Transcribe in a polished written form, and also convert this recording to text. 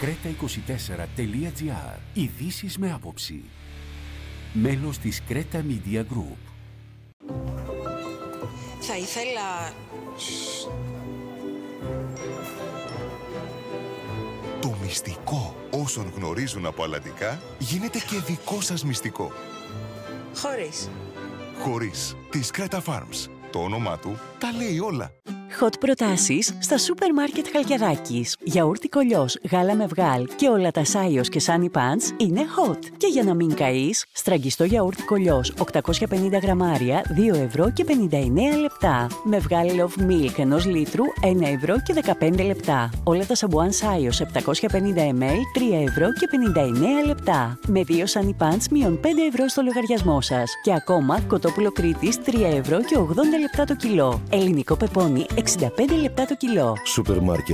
creta24.gr. Ειδήσεις με άποψη. Μέλος της Creta Media Group. Θα ήθελα... Το μυστικό όσων γνωρίζουν από αλλαντικά γίνεται και δικό σας μυστικό. Χωρίς. Χωρίς. Της Creta Farms. Το όνομά του τα λέει όλα. Hot προτάσεις στα σούπερ μάρκετ Χαλκιδάκης. Γιαούρτι κολλιός, γάλα με βγάλ και όλα τα Σάιος και Sunny Pants είναι hot. Και για να μην καείς, στραγγιστό γιαούρτι κολλιός 850 γραμμάρια, 2 ευρώ και 59 λεπτά. Με βγάλ Love Milk 1 λίτρου, 1 ευρώ και 15 λεπτά. Όλα τα σαμπουάν Σάιος 750 ml, 3 ευρώ και 59 λεπτά. Με 2 Sunny Pants μείον 5 ευρώ στο λογαριασμό σας. Και ακόμα κοτόπουλο Κρήτης 3 ευρώ και 80 λεπτά το κιλό. Ελληνικό πεπόνι 65 λεπτά το κιλό. Σούπερ μάρκετ